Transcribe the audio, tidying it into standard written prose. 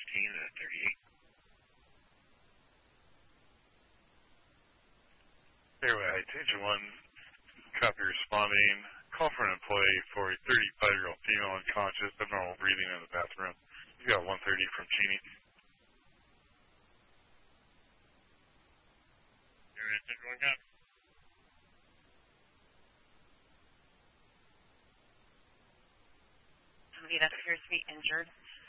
Airway Attention 1, copy responding. Call for an employee for a 35-year-old female unconscious, abnormal breathing in the bathroom. You got 130 from Cheney. Airway Attention 1, copy. Somebody that appears to be injured.